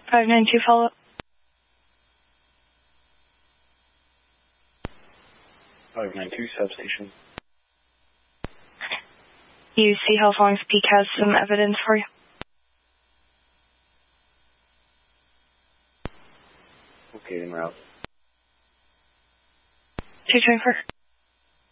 592 follow-up. 592 substation. You see how Long's Peak has some evidence for you? Okay, en route. 224.